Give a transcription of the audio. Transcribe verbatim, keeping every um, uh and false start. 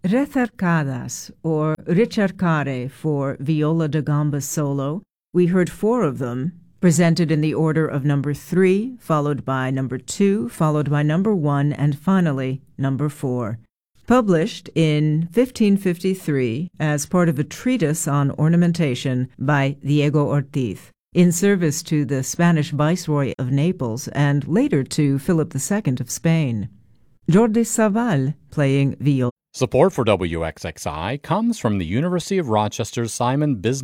Recercadas, or ricercare for viola da gamba solo. We heard four of them, presented in the order of number three, followed by number two, followed by number one, and finally number four. Published in fifteen fifty-three as part of a treatise on ornamentation by Diego Ortiz, in service to the Spanish Viceroy of Naples and later to Philip the Second of Spain. Jordi Savall playing viola. Support for W X X I comes from the University of Rochester's Simon Business